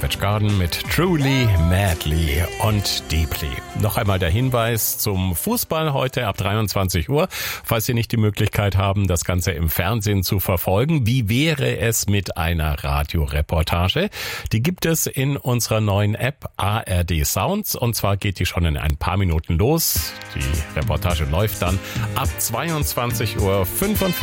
Savage Garden mit Truly, Madly und Deeply. Noch einmal der Hinweis zum Fußball heute ab 23 Uhr. Falls Sie nicht die Möglichkeit haben, das Ganze im Fernsehen zu verfolgen, wie wäre es mit einer Radioreportage? Die gibt es in unserer neuen App ARD Sounds und zwar geht die schon in ein paar Minuten los. Die Reportage läuft dann ab 22:45 Uhr.